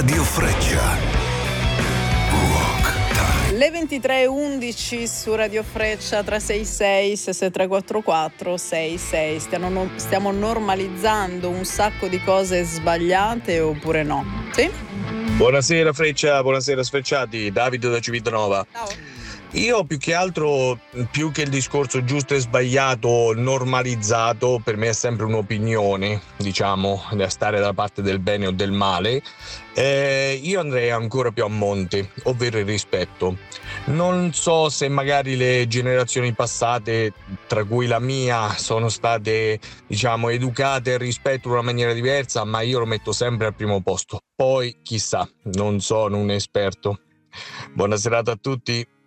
Radio Freccia. Rock Time. Le 23:11 su Radio Freccia 366 6344 66. Stiamo normalizzando un sacco di cose sbagliate oppure no? Sì? Buonasera Freccia, buonasera Sfrecciati, Davide da Civitanova. Ciao. Io più che altro, più che il discorso giusto e sbagliato, normalizzato, per me è sempre un'opinione, diciamo, da stare dalla parte del bene o del male. Io andrei ancora più a monte, ovvero il rispetto. Non so se magari le generazioni passate, tra cui la mia, sono state, diciamo, educate al rispetto in una maniera diversa, ma io lo metto sempre al primo posto. Poi, chissà, non sono un esperto. Buona serata a tutti.